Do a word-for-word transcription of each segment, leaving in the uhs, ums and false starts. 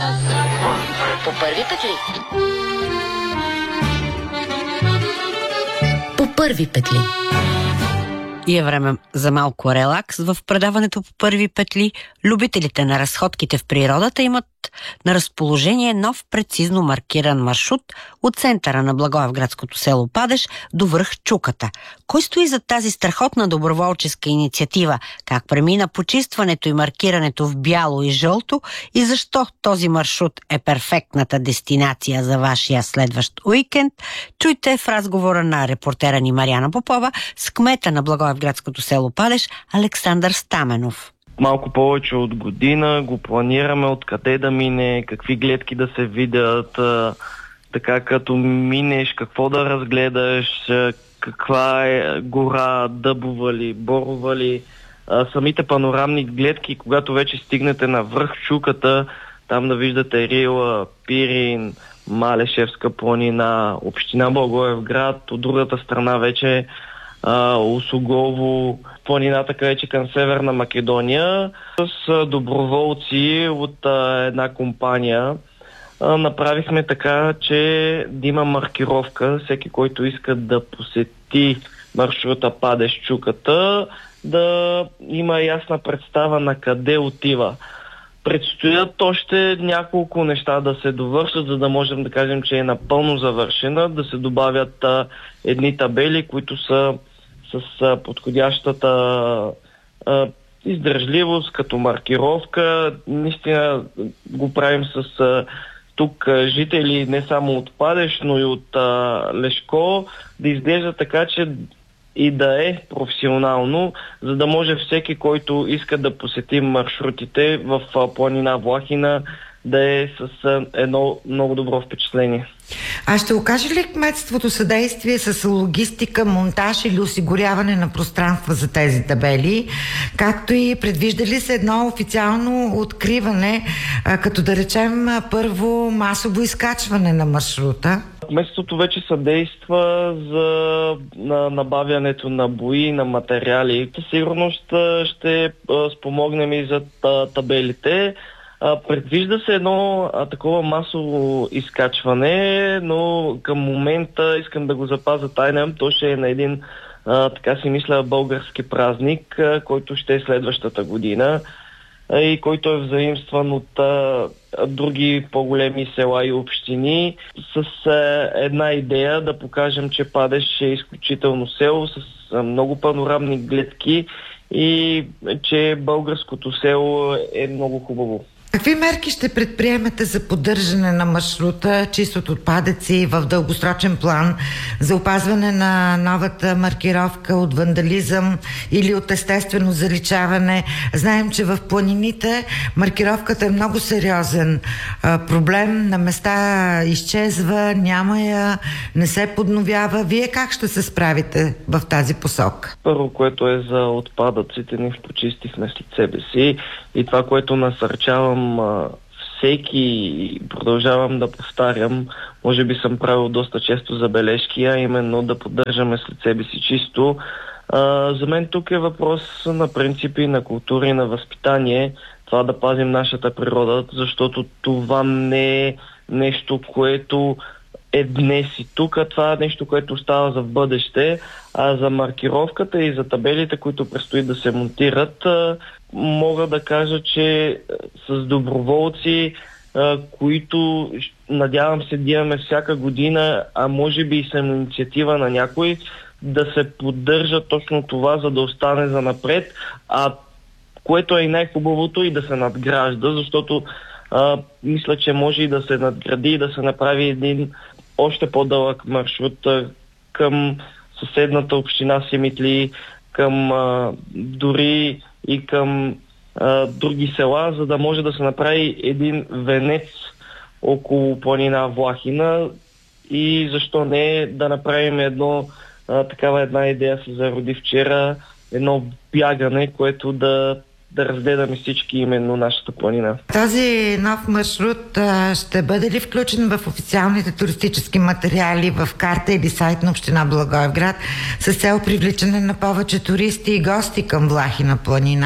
По първи петли. По първи петли. И е време за малко релакс в предаването по първи петли. Любителите на разходките в природата имат на разположение нов прецизно маркиран маршрут от центъра на Благоевградското село Падеж до връх Чуката. Кой стои зад тази страхотна доброволческа инициатива? Как премина почистването и маркирането в бяло и жълто? И защо този маршрут е перфектната дестинация за вашия следващ уикенд? Чуйте в разговора на репортера ни Мариана Попова с кмета на Благоевградското село Падеж Александър Стаменов. Малко повече от година го планираме откъде да мине, какви гледки да се видят, така като минеш, какво да разгледаш, каква е гора, дъбова ли, борова ли, самите панорамни гледки, когато вече стигнете на връх Чуката, там да виждате Рила, Пирин, Малешевска планина, община Благоевград, от другата страна вече Усогово, планината вече към Северна Македония. С доброволци от а, една компания а, направихме така, че да има маркировка. Всеки, който иска да посети маршрута Падеж Чуката, да има ясна представа на къде отива. Предстоят още няколко неща да се довършат, за да можем да кажем, че е напълно завършена, да се добавят а, едни табели, които са с а, подходящата а, издържливост като маркировка. Наистина го правим с а, тук а, жители не само от Падеж, но и от а, Лешко, да изглежда така, че и да е професионално, за да може всеки, който иска да посети маршрутите в а, планина Влахина, да е с а, едно много добро впечатление. А ще окаже ли кметството съдействие с логистика, монтаж или осигуряване на пространства за тези табели, както и предвижда ли се едно официално откриване, а, като да речем първо масово изкачване на маршрута? Кметството вече съдейства за набавянето на бои, на материали. Със сигурност ще спомогнем и за табелите. Предвижда се едно а, такова масово изкачване, но към момента искам да го запазя тайна. То ще е на един, а, така си мисля, български празник, а, който ще е следващата година а, и който е взаимстван от а, други по-големи села и общини с а, една идея да покажем, че Падеж е изключително село с а, много панорамни гледки и че българското село е много хубаво. Какви мерки ще предприемете за поддържане на маршрута, чист от отпадъци в дългосрочен план, за опазване на новата маркировка от вандализъм или от естествено заличаване? Знаем, че в планините маркировката е много сериозен а, проблем. На места изчезва, няма я, не се подновява. Вие как ще се справите в тази посока? Първо, което е за отпадъците, ни почистихме след себе си и това, което насърчавам всеки, продължавам да повтарям, може би съм правил доста често забележки, а именно да поддържаме след себе си чисто. А, за мен тук е въпрос на принципи, на култури, на възпитание, това да пазим нашата природа, защото това не е нещо, което е днес и тук, а това е нещо, което остава за в бъдеще. А за маркировката и за табелите, които предстои да се монтират, мога да кажа, че с доброволци, които надявам се да имаме всяка година, а може би и съм инициатива на някой, да се поддържа точно това, за да остане за напред, а което е и най-хубавото и да се надгражда, защото а, мисля, че може и да се надгради и да се направи един още по-дълъг маршрут към съседната община Симитли, към а, дори и към а, други села, за да може да се направи един венец около планина Влахина и защо не да направим едно а, такава една идея се зароди вчера, едно бягане, което да да разгледаме всички именно нашата планина. Този нов маршрут а, ще бъде ли включен в официалните туристически материали, в карта или сайт на община Благоевград с цел привличане на повече туристи и гости към Влахина планина?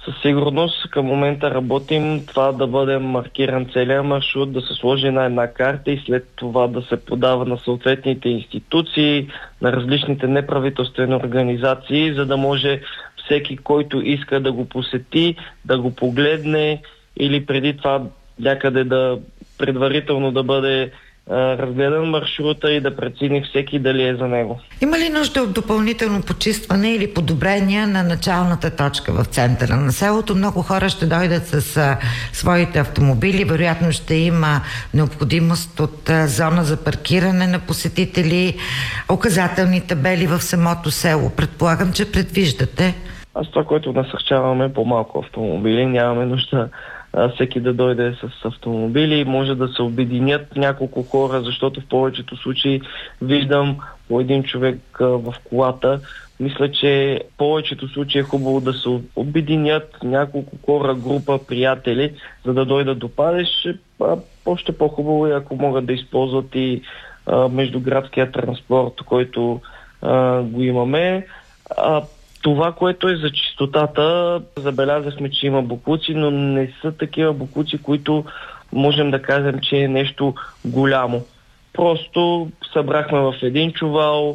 Със сигурност към момента работим това да бъде маркиран целият маршрут, да се сложи на една карта и след това да се подава на съответните институции, на различните неправителствени организации, за да може всеки, който иска да го посети, да го погледне или преди това някъде да предварително да бъде разгледан маршрута и да прецени всеки дали е за него. Има ли нужда от допълнително почистване или подобрение на началната точка в центъра на селото? Много хора ще дойдат с а, своите автомобили, вероятно ще има необходимост от а, зона за паркиране на посетители, указателни табели в самото село. Предполагам, че предвиждате. Аз това, което насърчаваме, по-малко автомобили, нямаме нужда всеки да дойде с автомобили, може да се обединят няколко хора, защото в повечето случаи виждам по един човек в колата. Мисля, че в повечето случаи е хубаво да се обединят няколко хора, група, приятели, за да дойдат до Падеж. Още по-хубаво е, ако могат да използват и а, междуградския транспорт, който а, го имаме. А, Това, което е за чистотата, забелязахме, че има боклуци, но не са такива боклуци, които можем да кажем, че е нещо голямо. Просто събрахме в един чувал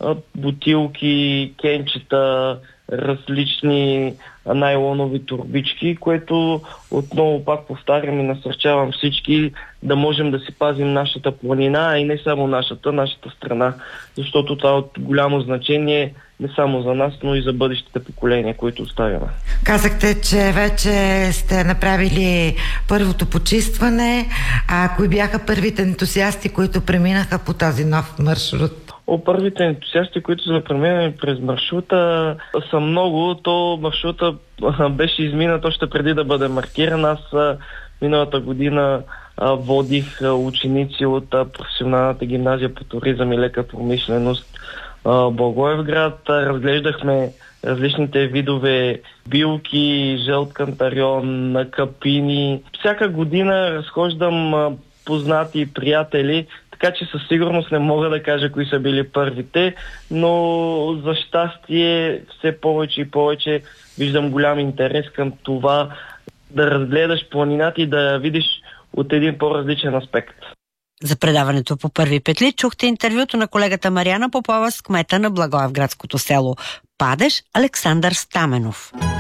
бутилки, кенчета, различни найлонови турбички, което отново пак повтарям и насърчавам всички да можем да си пазим нашата планина, а и не само нашата, нашата страна, защото това е от голямо значение не само за нас, но и за бъдещите поколения, които оставяме. Казахте, че вече сте направили първото почистване. А кои бяха първите ентусиасти, които преминаха по този нов маршрут? О, първите ентусиасти, които са преминали през маршрута, са много. То маршрута беше изминат още преди да бъде маркиран. Аз миналата година водих ученици от професионалната гимназия по туризъм и лека промишленост Благоевград. Разглеждахме различните видове билки, жълт кантарион, капини. Всяка година разхождам познати приятели, така че със сигурност не мога да кажа кои са били първите, но за щастие все повече и повече виждам голям интерес към това да разгледаш планината и да я видиш от един по-различен аспект. За предаването по първи петли чухте интервюто на колегата Мариана Попова с кмета на Благоевградското село Падеж Александър Стаменов.